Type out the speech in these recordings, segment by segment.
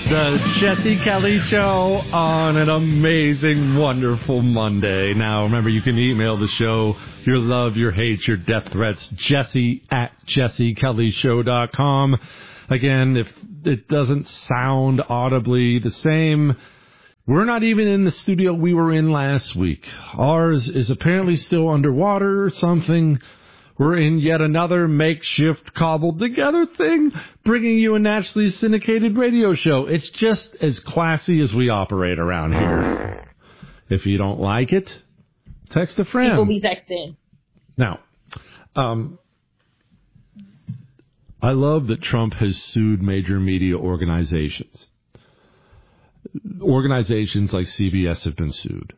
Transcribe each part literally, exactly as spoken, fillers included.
The Jesse Kelly Show on an amazing, wonderful Monday. Now, remember, you can email the show your love, your hate, your death threats, Jesse at jesse kelly show dot com. Again, if it doesn't sound audibly the same, we're not even in the studio we were in last week. Ours is apparently still underwater or something. We're in yet another makeshift, cobbled-together thing, bringing you a nationally syndicated radio show. It's just as classy as we operate around here. If you don't like it, text a friend. People be texting. Now, um, I love that Trump has sued major media organizations. Organizations like C B S have been sued.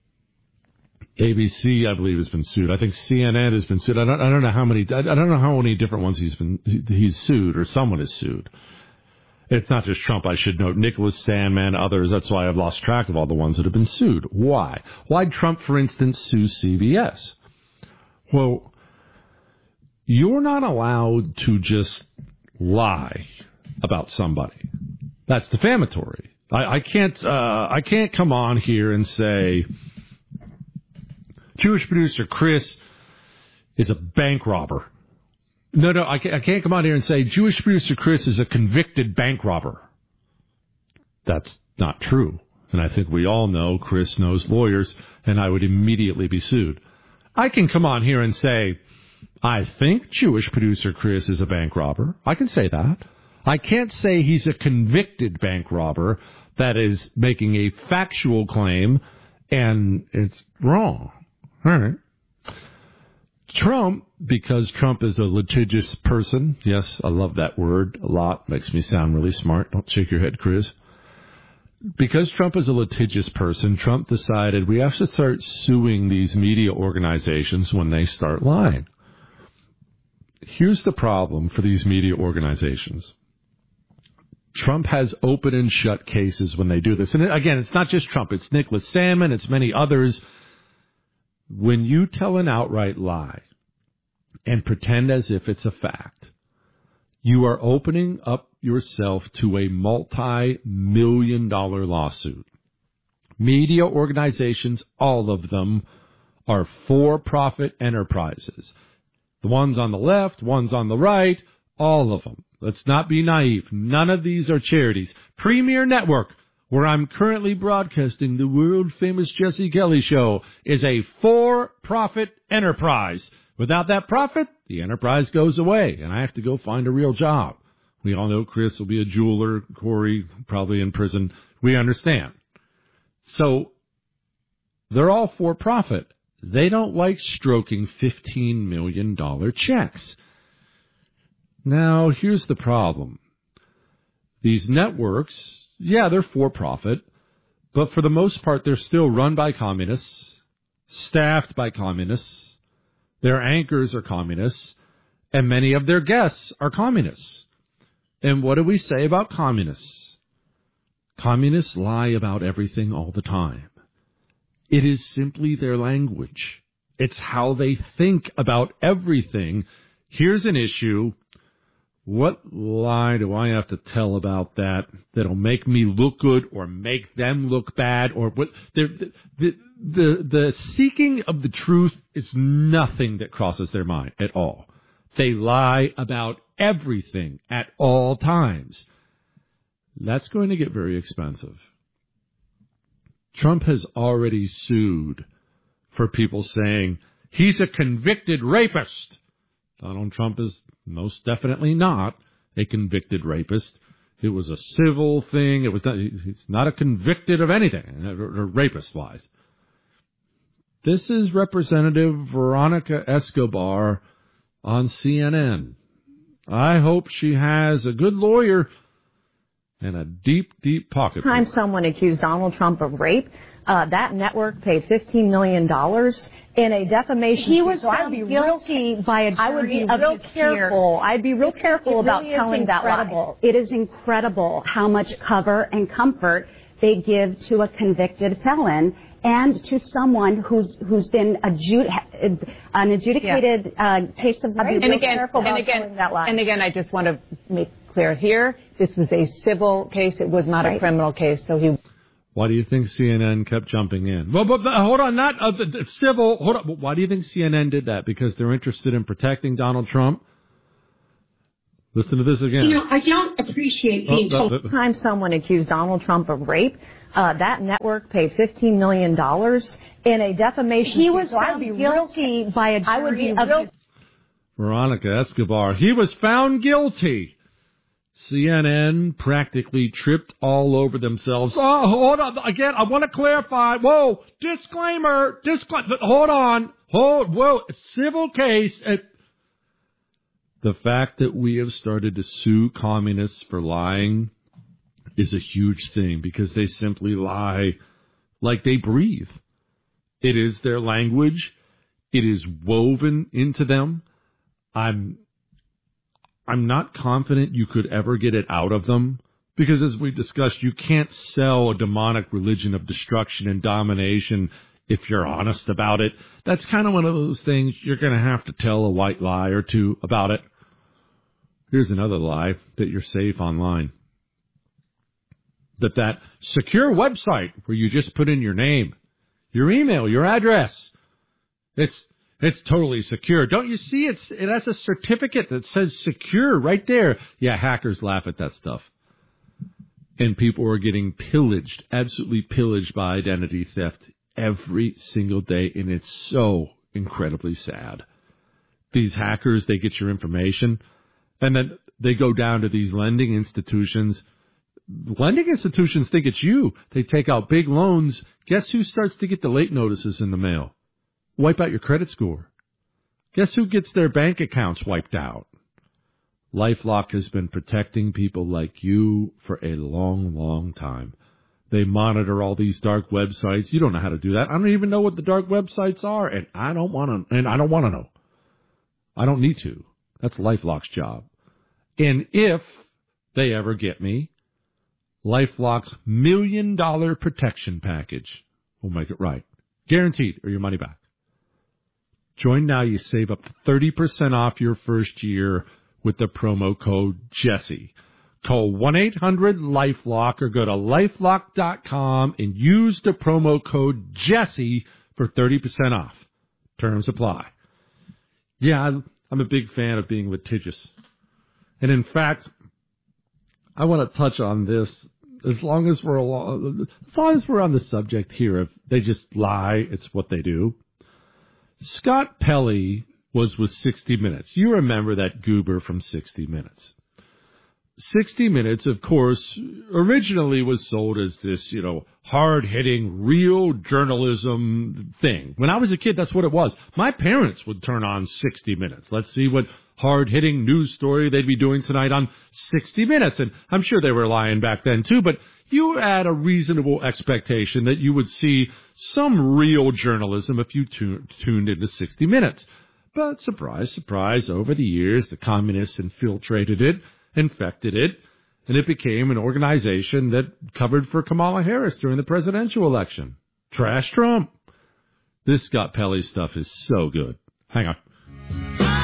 A B C, I believe, has been sued. I think C N N has been sued. I don't, I don't know how many. I don't know how many different ones he's been. He's sued, or someone is sued. It's not just Trump. I should note Nicholas Sandmann, others. That's why I've lost track of all the ones that have been sued. Why? Why'd Trump, for instance, sue C B S? Well, you're not allowed to just lie about somebody. That's defamatory. I, I can't. Uh, I can't come on here and say Jewish producer Chris is a bank robber. No, no, I can't, I can't come on here and say Jewish producer Chris is a convicted bank robber. That's not true. And I think we all know Chris knows lawyers, and I would immediately be sued. I can come on here and say, I think Jewish producer Chris is a bank robber. I can say that. I can't say he's a convicted bank robber that is making a factual claim, and it's wrong. All right. Trump, because Trump is a litigious person. Yes, I love that word a lot. Makes me sound really smart. Don't shake your head, Chris. Because Trump is a litigious person, Trump decided we have to start suing these media organizations when they start lying. Here's the problem for these media organizations. Trump has open and shut cases when they do this. And again, it's not just Trump. It's Nicholas Sandmann. It's many others. When you tell an outright lie and pretend as if it's a fact, you are opening up yourself to a multi-million dollar lawsuit. Media organizations, all of them, are for-profit enterprises. The ones on the left, ones on the right, all of them. Let's not be naive. None of these are charities. Premier Network, where I'm currently broadcasting the world-famous Jesse Kelly Show, is a for-profit enterprise. Without that profit, the enterprise goes away, and I have to go find a real job. We all know Chris will be a jeweler, Corey probably in prison. We understand. So they're all for-profit. They don't like stroking fifteen million dollars checks. Now, here's the problem. These networks, yeah, they're for-profit, but for the most part, they're still run by communists, staffed by communists, their anchors are communists, and many of their guests are communists. And what do we say about communists? Communists lie about everything all the time. It is simply their language. It's how they think about everything. Here's an issue. What lie do I have to tell about that that'll make me look good or make them look bad? Or what? The, the, the, the seeking of the truth is nothing that crosses their mind at all. They lie about everything at all times. That's going to get very expensive. Trump has already sued for people saying he's a convicted rapist. Donald Trump is most definitely not a convicted rapist. It was a civil thing. It was not, he's not a convicted of anything, rapist-wise. This is Representative Veronica Escobar on C N N. I hope she has a good lawyer and a deep, deep pocket. Time someone accused Donald Trump of rape, uh, that network paid fifteen million dollars in a defamation. He was so found I'd be guilty real, by a jury I would be of real his careful. peers. I'd be real careful It about really telling that lie. It is incredible how much cover and comfort they give to a convicted felon and to someone who's who's been adjud- an adjudicated yeah. uh, case of rape. And again, and again, and again, I just want to make clear here. This was a civil case. It was not right. a criminal case. So he. Why do you think C N N kept jumping in? Well, but, but hold on, not uh, the, the civil. Hold on. Why do you think C N N did that? Because they're interested in protecting Donald Trump? Listen to this again. You know, I don't appreciate being oh, told. Uh, uh, Time someone accused Donald Trump of rape, uh, that network paid fifteen million dollars in a defamation. He was so found guilty by a jury I would be of real, Veronica Escobar. He was found guilty. C N N practically tripped all over themselves. Oh, hold on. Again, I want to clarify. Whoa, disclaimer. Disclaimer. Hold on. Hold. Whoa, civil case. The fact that we have started to sue communists for lying is a huge thing because they simply lie like they breathe. It is their language. It is woven into them. I'm I'm not confident you could ever get it out of them because, as we discussed, you can't sell a demonic religion of destruction and domination if you're honest about it. That's kind of one of those things you're going to have to tell a white lie or two about it. Here's another lie, that you're safe online. That that secure website where you just put in your name, your email, your address, it's it's totally secure. Don't you see it's it has a certificate that says secure right there? Yeah, hackers laugh at that stuff. And people are getting pillaged, absolutely pillaged by identity theft every single day, and it's so incredibly sad. These hackers, they get your information, and then they go down to these lending institutions. Lending institutions think it's you. They take out big loans. Guess who starts to get the late notices in the mail? Wipe out your credit score. Guess who gets their bank accounts wiped out? LifeLock has been protecting people like you for a long, long time. They monitor all these dark websites. You don't know how to do that. I don't even know what the dark websites are, and I don't want to. And I don't want to know. I don't need to. That's LifeLock's job. And if they ever get me, LifeLock's million dollar protection package will make it right. Guaranteed, or your money back. Join now. You save up to thirty percent off your first year with the promo code Jesse. Call one eight hundred LifeLock or go to lifelock dot com and use the promo code Jesse for thirty percent off. Terms apply. Yeah, I'm a big fan of being litigious. And in fact, I want to touch on this as long as we're along, as long as we're on the subject here. If they just lie, it's what they do. Scott Pelley was with sixty minutes. You remember that goober from sixty minutes. sixty minutes, of course, originally was sold as this, you know, hard-hitting, real journalism thing. When I was a kid, that's what it was. My parents would turn on sixty minutes. Let's see what hard-hitting news story they'd be doing tonight on sixty minutes. And I'm sure they were lying back then, too, but you had a reasonable expectation that you would see some real journalism if you tu- tuned into sixty minutes. But surprise, surprise, over the years, the communists infiltrated it, infected it, and it became an organization that covered for Kamala Harris during the presidential election. Trash Trump. This Scott Pelley stuff is so good. Hang on.